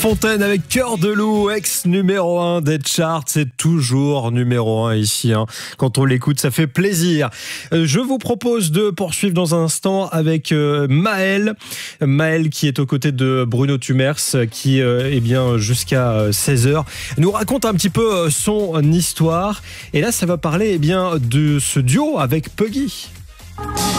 Fontaine avec Cœur de loup, ex numéro 1 des charts, c'est toujours numéro 1 ici. Quand on l'écoute, ça fait plaisir. Je vous propose de poursuivre dans un instant avec Maël. Maël qui est aux côtés de Bruno Tumers, qui, jusqu'à 16h, nous raconte un petit peu son histoire. Et là, ça va parler de ce duo avec Puggy.